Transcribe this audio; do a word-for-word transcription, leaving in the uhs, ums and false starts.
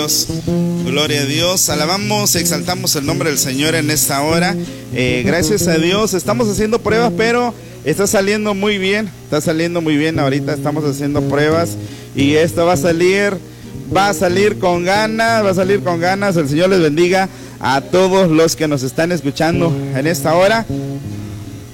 Gloria a Dios, alabamos, exaltamos el nombre del Señor en esta hora. eh, Gracias a Dios, estamos haciendo pruebas, pero está saliendo muy bien, está saliendo muy bien. Ahorita estamos haciendo pruebas y esto va a salir, va a salir con ganas, va a salir con ganas. El Señor les bendiga a todos los que nos están escuchando en esta hora.